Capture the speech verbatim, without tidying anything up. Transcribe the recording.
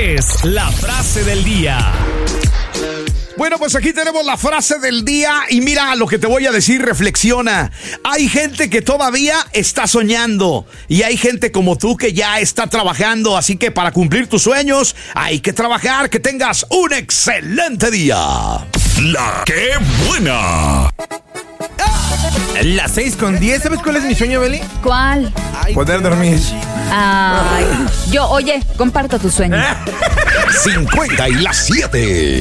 es la frase del día. Bueno, pues aquí tenemos la frase del día y mira lo que te voy a decir, reflexiona. Hay gente que todavía está soñando y hay gente como tú que ya está trabajando, así que para cumplir tus sueños hay que trabajar. Que tengas un excelente día. La que buena. Las seis con diez. ¿Sabes cuál es mi sueño, Beli? ¿Cuál? Poder dormir. Ay, yo, oye, comparto tu sueño. cincuenta y las siete.